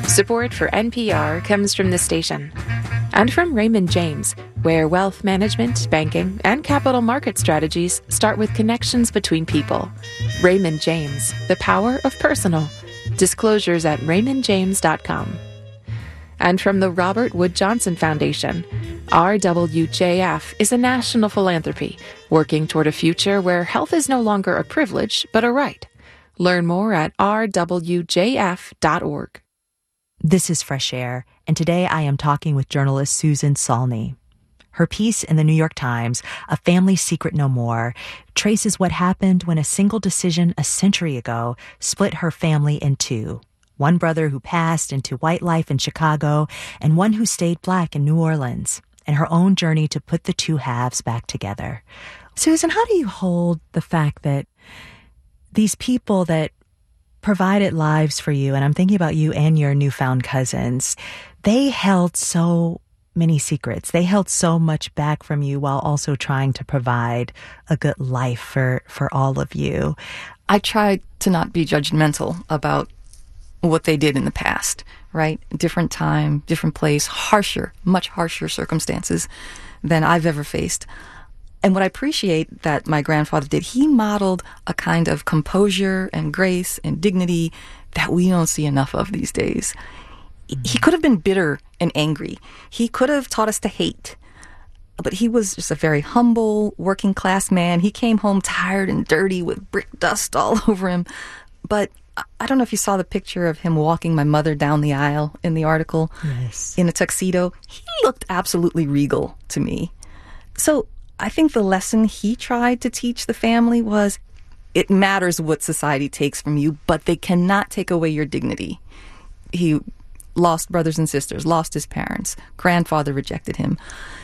Support for NPR comes from the station and from Raymond James, where wealth management, banking, and capital market strategies start with connections between people. Raymond James, the power of personal. Disclosures at raymondjames.com. And from the Robert Wood Johnson Foundation, RWJF is a national philanthropy working toward a future where health is no longer a privilege, but a right. Learn more at rwjf.org. This is Fresh Air, and today I am talking with journalist Susan Salney. Her piece in the New York Times, A Family Secret No More, traces what happened when a single decision a century ago split her family in two. One brother who passed into white life in Chicago, and one who stayed black in New Orleans, and her own journey to put the two halves back together. Susan, how do you hold the fact that these people that provided lives for you, and I'm thinking about you and your newfound cousins, they held so many secrets. They held so much back from you while also trying to provide a good life for all of you. I try to not be judgmental about what they did in the past, right? Different time, different place, much harsher circumstances than I've ever faced. And what I appreciate that my grandfather did, he modeled a kind of composure and grace and dignity that we don't see enough of these days. He could have been bitter and angry. He could have taught us to hate. But he was just a very humble, working class man. He came home tired and dirty with brick dust all over him. But I don't know if you saw the picture of him walking my mother down the aisle in the article. Yes. In a tuxedo. He looked absolutely regal to me. So I think the lesson he tried to teach the family was it matters what society takes from you, but they cannot take away your dignity. He lost brothers and sisters, lost his parents. Grandfather rejected him.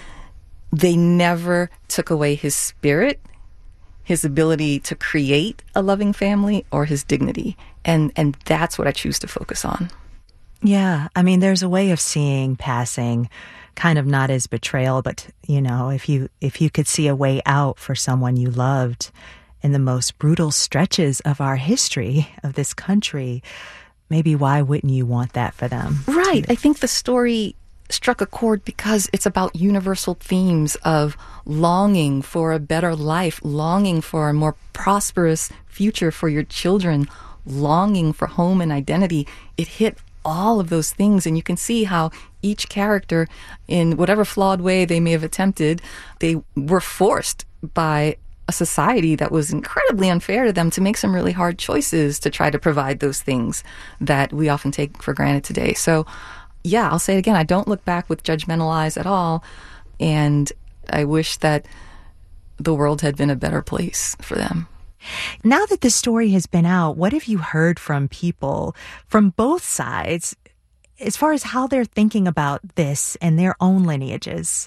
They never took away his spirit, his ability to create a loving family, or his dignity. And that's what I choose to focus on. Yeah. I mean, there's a way of seeing passing kind of not as betrayal, but, you know, if you could see a way out for someone you loved in the most brutal stretches of our history of this country, maybe why wouldn't you want that for them? Right. I think the story struck a chord because it's about universal themes of longing for a better life, longing for a more prosperous future for your children, longing for home and identity. It hit all of those things, and you can see how each character, in whatever flawed way they may have attempted, they were forced by a society that was incredibly unfair to them to make some really hard choices to try to provide those things that we often take for granted today. So, yeah, I'll say it again, I don't look back with judgmental eyes at all, and I wish that the world had been a better place for them. Now that this story has been out, what have you heard from people from both sides as far as how they're thinking about this and their own lineages?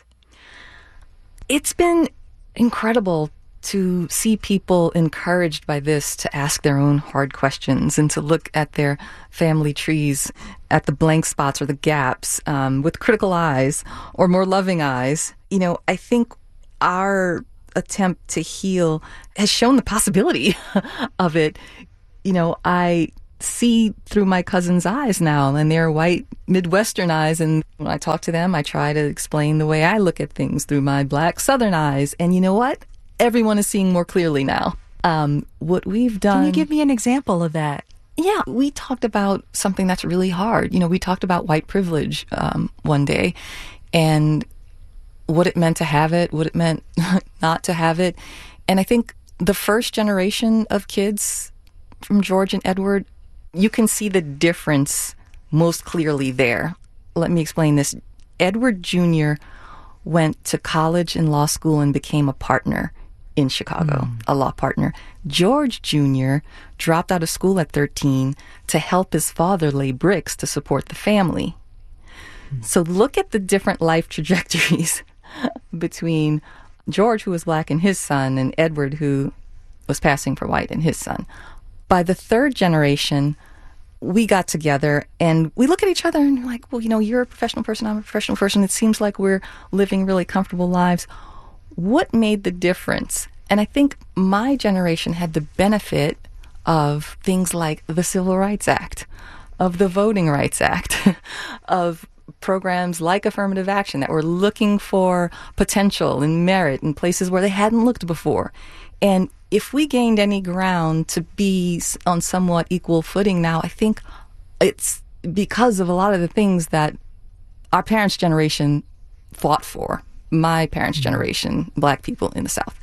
It's been incredible to see people encouraged by this to ask their own hard questions and to look at their family trees, at the blank spots or the gaps, with critical eyes or more loving eyes. You know, I think our attempt to heal has shown the possibility of it. You know, I see through my cousin's eyes now, and they're white Midwestern eyes, and when I talk to them, I try to explain the way I look at things through my black Southern eyes. And you know what? Everyone is seeing more clearly now. What we've done... Can you give me an example of that? Yeah, we talked about something that's really hard. You know, we talked about white privilege one day, and what it meant to have it, what it meant not to have it. And I think the first generation of kids from George and Edward, you can see the difference most clearly there. Let me explain this. Edward Jr. went to college and law school and became a partner in Chicago, a law partner. George Jr. dropped out of school at 13 to help his father lay bricks to support the family. So look at the different life trajectories between George, who was black, and his son, and Edward, who was passing for white, and his son. By the third generation, we got together and we look at each other and we're like, well, you know, you're a professional person, I'm a professional person. It seems like we're living really comfortable lives. What made the difference? And I think my generation had the benefit of things like the Civil Rights Act, of the Voting Rights Act, of programs like affirmative action that were looking for potential and merit in places where they hadn't looked before. And if we gained any ground to be on somewhat equal footing now, I think it's because of a lot of the things that our parents' generation fought for, my parents' generation, Black people in the South.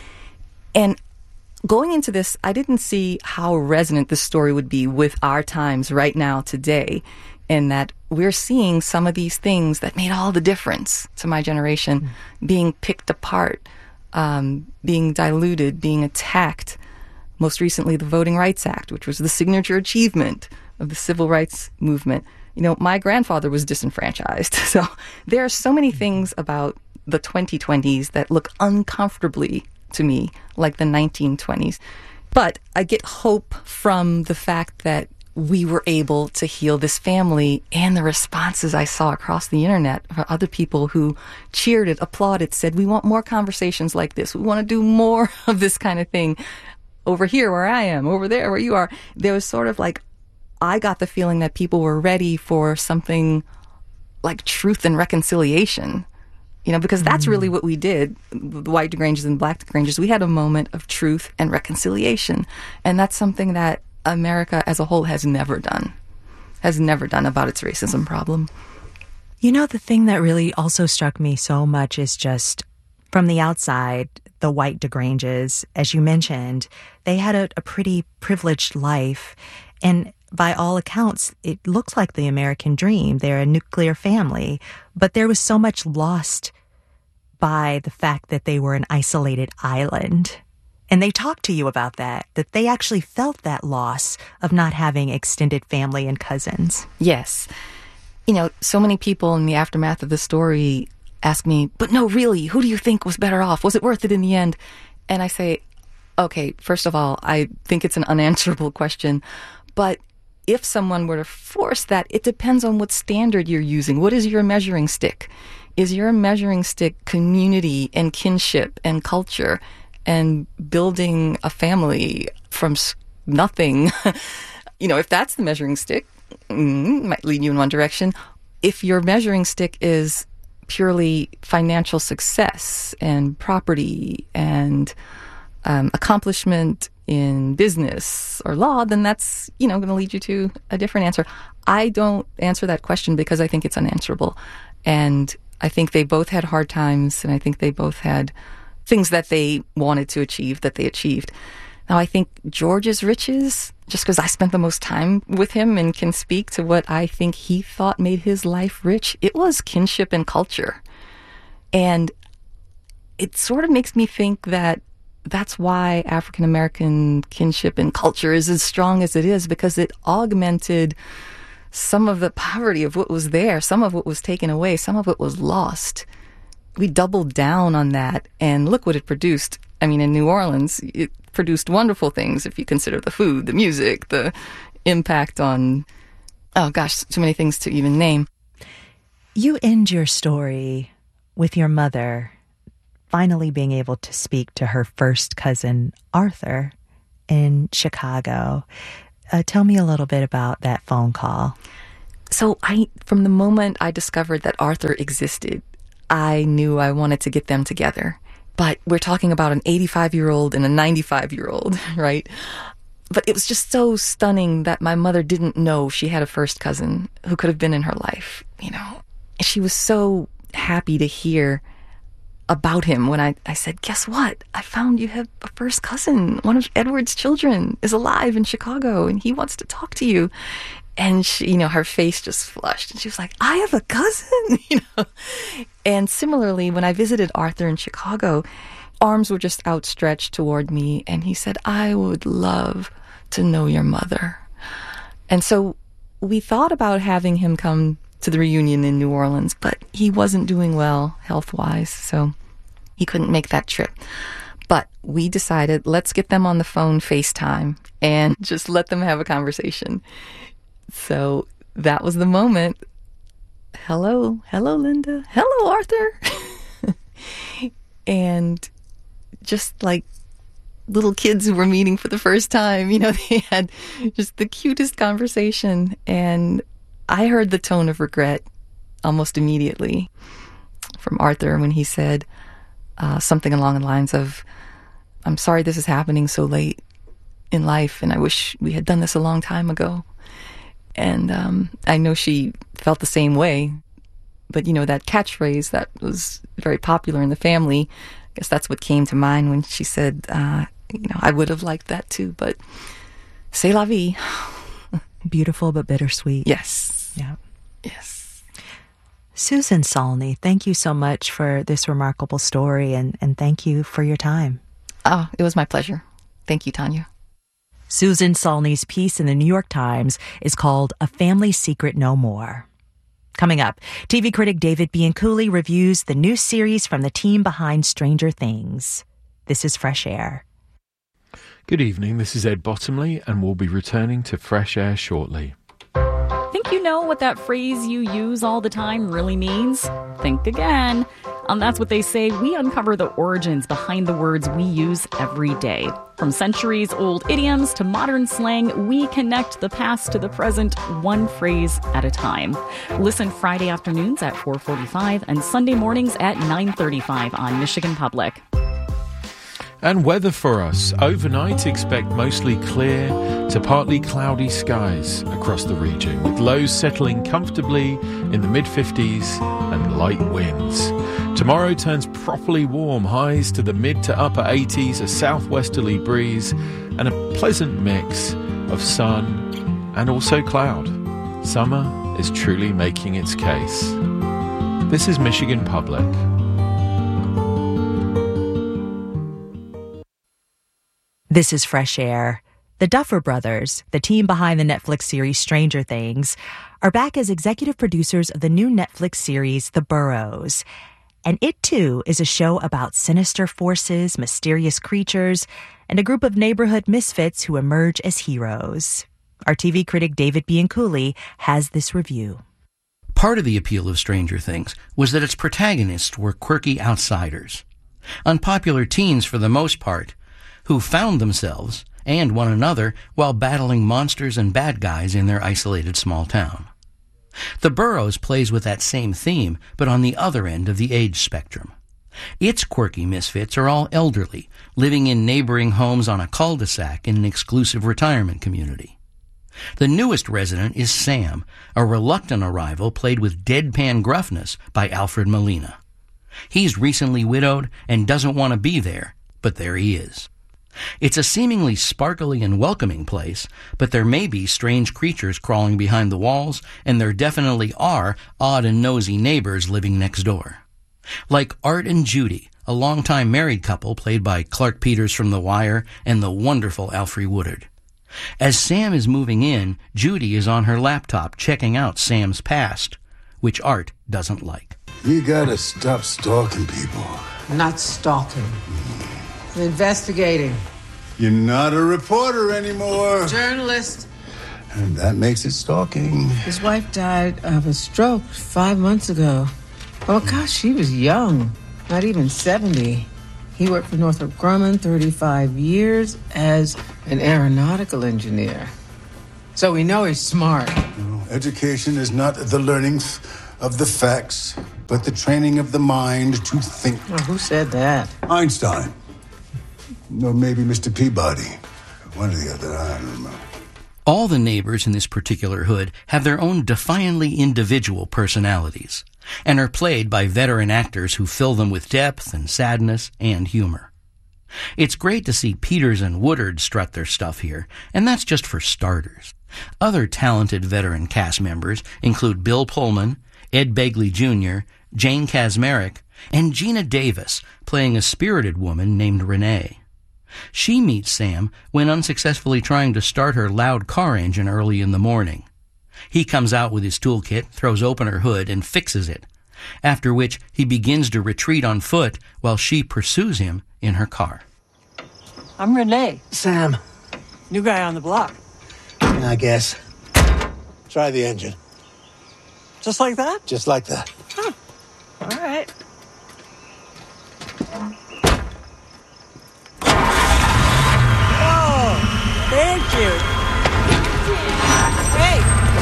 And going into this, I didn't see how resonant this story would be with our times right now today, in that we're seeing some of these things that made all the difference to my generation being picked apart, being diluted, being attacked. Most recently, the Voting Rights Act, which was the signature achievement of the civil rights movement. You know, my grandfather was disenfranchised. So there are so many things about the 2020s that look uncomfortably to me like the 1920s. But I get hope from the fact that we were able to heal this family, and the responses I saw across the internet for other people who cheered it, applauded, said, we want more conversations like this. We want to do more of this kind of thing over here where I am, over there where you are. There was sort of like, I got the feeling that people were ready for something like truth and reconciliation, you know, because that's really what we did, the white DeGranges and black DeGranges. We had a moment of truth and reconciliation. And that's something that America as a whole has never done about its racism problem. You know, the thing that really also struck me so much is just from the outside, the white DeGranges, as you mentioned, they had a pretty privileged life. And by all accounts, it looks like the American dream. They're a nuclear family, but there was so much lost by the fact that they were an isolated island. And they talked to you about that they actually felt that loss of not having extended family and cousins. Yes. You know, so many people in the aftermath of the story ask me, but no, really, who do you think was better off? Was it worth it in the end? And I say, okay, first of all, I think it's an unanswerable question. But if someone were to force that, it depends on what standard you're using. What is your measuring stick? Is your measuring stick community and kinship and culture and building a family from nothing? You know, if that's the measuring stick, might lead you in one direction. If your measuring stick is purely financial success and property and accomplishment in business or law, then that's, you know, going to lead you to a different answer. I don't answer that question because I think it's unanswerable. And I think they both had hard times, and I think they both had things that they wanted to achieve that they achieved. Now, I think George's riches, just because I spent the most time with him and can speak to what I think he thought made his life rich, it was kinship and culture. And it sort of makes me think that that's why African American kinship and culture is as strong as it is, because it augmented some of the poverty of what was there, some of what was taken away, some of it was lost. We doubled down on that, and look what it produced. I mean, in New Orleans, it produced wonderful things if you consider the food, the music, the impact on, oh gosh, too many things to even name. You end your story with your mother finally being able to speak to her first cousin, Arthur, in Chicago. Tell me a little bit about that phone call. So from the moment I discovered that Arthur existed, I knew I wanted to get them together. But we're talking about an 85-year-old and a 95-year-old, right? But it was just so stunning that my mother didn't know she had a first cousin who could have been in her life, you know. She was so happy to hear about him when I said, guess what? I found you have a first cousin. One of Edward's children is alive in Chicago, and he wants to talk to you. And she, you know, her face just flushed, and she was like, I have a cousin, you know. And similarly, when I visited Arthur in Chicago, arms were just outstretched toward me, and he said, I would love to know your mother. And so we thought about having him come to the reunion in New Orleans, but he wasn't doing well health-wise, so he couldn't make that trip. But we decided, let's get them on the phone FaceTime and just let them have a conversation. So that was the moment. Hello, Linda. Hello, Arthur. And just like little kids who were meeting for the first time. You know, they had just the cutest conversation. And I heard the tone of regret almost immediately from Arthur when he said something along the lines of, "I'm sorry this is happening so late in life, and I wish we had done this a long time ago." And I know she felt the same way. But, you know, that catchphrase that was very popular in the family, I guess that's what came to mind when she said, I would have liked that too, but c'est la vie. Beautiful but bittersweet. Yes. Yeah. Yes. Susan Salney, thank you so much for this remarkable story, and thank you for your time. Oh, it was my pleasure. Thank you, Tanya. Susan Salney's piece in the New York Times is called A Family Secret No More. Coming up, TV critic David Bianculli reviews the new series from the team behind Stranger Things. This is Fresh Air. Good evening, this is Ed Bottomley, and we'll be returning to Fresh Air shortly. Think you know what that phrase you use all the time really means? Think again. That's what they say. We uncover the origins behind the words we use every day. From centuries-old idioms to modern slang, we connect the past to the present, one phrase at a time. Listen Friday afternoons at 4:45 and Sunday mornings at 9:35 on Michigan Public. And weather for us. Overnight, expect mostly clear to partly cloudy skies across the region, with lows settling comfortably in the mid-50s and light winds. Tomorrow turns properly warm, highs to the mid to upper 80s, a southwesterly breeze, and a pleasant mix of sun and also cloud. Summer is truly making its case. This is Michigan Public. This is Fresh Air. The Duffer Brothers, the team behind the Netflix series Stranger Things, are back as executive producers of the new Netflix series The Burrows. And it, too, is a show about sinister forces, mysterious creatures, and a group of neighborhood misfits who emerge as heroes. Our TV critic David Bianculli has this review. Part of the appeal of Stranger Things was that its protagonists were quirky outsiders. Unpopular teens, for the most part, who found themselves and one another while battling monsters and bad guys in their isolated small town. The Burrows plays with that same theme, but on the other end of the age spectrum. Its quirky misfits are all elderly, living in neighboring homes on a cul-de-sac in an exclusive retirement community. The newest resident is Sam, a reluctant arrival played with deadpan gruffness by Alfred Molina. He's recently widowed and doesn't want to be there, but there he is. It's a seemingly sparkly and welcoming place, but there may be strange creatures crawling behind the walls, and there definitely are odd and nosy neighbors living next door. Like Art and Judy, a longtime married couple played by Clark Peters from The Wire and the wonderful Alfre Woodard. As Sam is moving in, Judy is on her laptop checking out Sam's past, which Art doesn't like. You gotta stop stalking people. Not stalking. Investigating. You're not a reporter anymore. Journalist. And that makes it stalking. His wife died of a stroke 5 months ago. Oh, gosh, she was young. Not even 70. He worked for Northrop Grumman 35 years as an aeronautical engineer. So we know he's smart. No, education is not the learning of the facts, but the training of the mind to think. Oh, who said that? Einstein. No, maybe Mr. Peabody. One or the other, I don't know. All the neighbors in this particular hood have their own defiantly individual personalities and are played by veteran actors who fill them with depth and sadness and humor. It's great to see Peters and Woodard strut their stuff here, and that's just for starters. Other talented veteran cast members include Bill Pullman, Ed Begley Jr., Jane Kaczmarek, and Gina Davis, playing a spirited woman named Renee. She meets Sam when unsuccessfully trying to start her loud car engine early in the morning. He comes out with his toolkit, throws open her hood, and fixes it, after which he begins to retreat on foot while she pursues him in her car. I'm Renee. Sam. New guy on the block. I guess. Try the engine. Just like that? Just like that. Huh. All right. Thank you. Hey!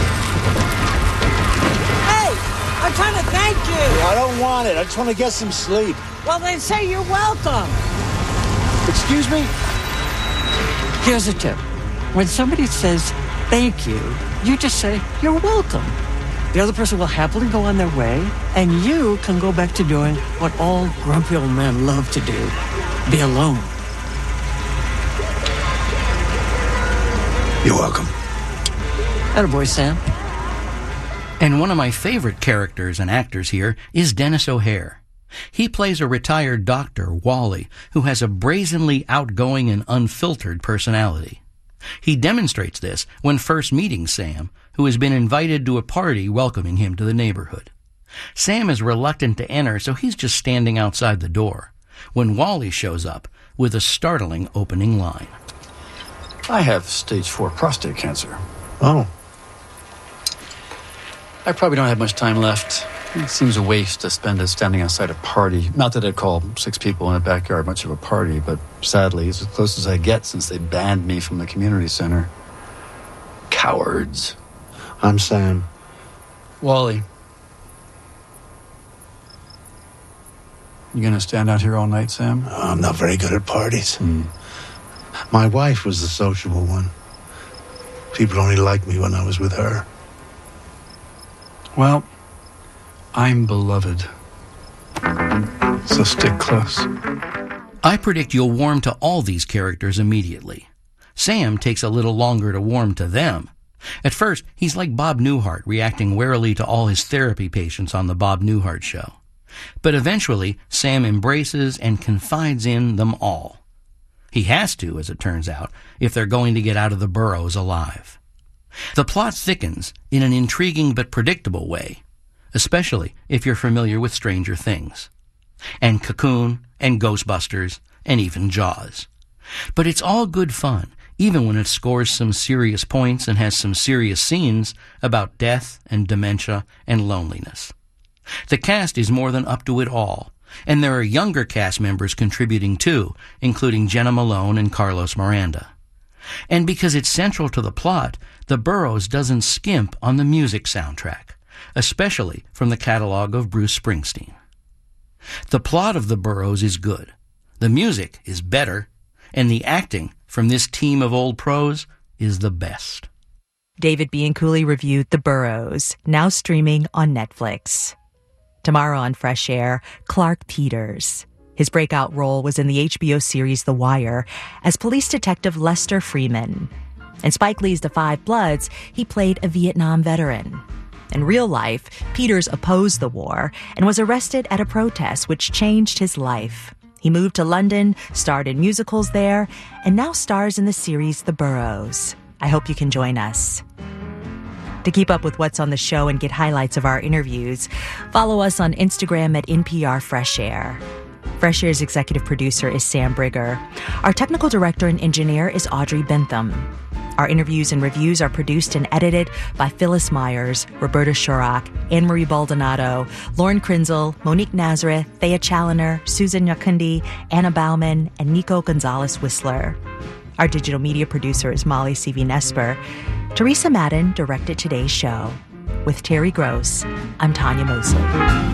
Hey! I'm trying to thank you. I don't want it. I just want to get some sleep. Well, then say you're welcome. Excuse me? Here's a tip. When somebody says thank you, you just say you're welcome. The other person will happily go on their way, and you can go back to doing what all grumpy old men love to do, be alone. You're welcome. Attaboy, Sam. And one of my favorite characters and actors here is Dennis O'Hare. He plays a retired doctor, Wally, who has a brazenly outgoing and unfiltered personality. He demonstrates this when first meeting Sam, who has been invited to a party welcoming him to the neighborhood. Sam is reluctant to enter, so he's just standing outside the door, when Wally shows up with a startling opening line. I have stage 4 prostate cancer. Oh. I probably don't have much time left. It seems a waste to spend it standing outside a party. Not that I'd call 6 people in a backyard much of a party, but sadly, it's as close as I get since they banned me from the community center. Cowards. I'm Sam. Wally. You gonna stand out here all night, Sam? I'm not very good at parties. My wife was the sociable one. People only liked me when I was with her. Well, I'm beloved. So stick close. I predict you'll warm to all these characters immediately. Sam takes a little longer to warm to them. At first, he's like Bob Newhart, reacting warily to all his therapy patients on The Bob Newhart Show. But eventually, Sam embraces and confides in them all. He has to, as it turns out, if they're going to get out of the burrows alive. The plot thickens in an intriguing but predictable way, especially if you're familiar with Stranger Things, and Cocoon, and Ghostbusters, and even Jaws. But it's all good fun, even when it scores some serious points and has some serious scenes about death and dementia and loneliness. The cast is more than up to it all, and there are younger cast members contributing too, including Jenna Malone and Carlos Miranda. And because it's central to the plot, The Burrows doesn't skimp on the music soundtrack, especially from the catalog of Bruce Springsteen. The plot of The Burrows is good, the music is better, and the acting from this team of old pros is the best. David Bianculli reviewed The Burrows, now streaming on Netflix. Tomorrow on Fresh Air, Clark Peters. His breakout role was in the HBO series The Wire as police detective Lester Freeman. In Spike Lee's The Five Bloods, he played a Vietnam veteran. In real life, Peters opposed the war and was arrested at a protest which changed his life. He moved to London, starred in musicals there, and now stars in the series The Burrows. I hope you can join us. To keep up with what's on the show and get highlights of our interviews, follow us on Instagram at NPR Fresh Air. Fresh Air's executive producer is Sam Brigger. Our technical director and engineer is Audrey Bentham. Our interviews and reviews are produced and edited by Phyllis Myers, Roberta Shurak, Anne-Marie Baldonado, Lauren Krinzel, Monique Nazareth, Thea Challoner, Susan Yakundi, Anna Bauman, and Nico Gonzalez-Whistler. Our digital media producer is Molly C.V. Teresa Madden directed today's show. With Terry Gross, I'm Tanya Mosley.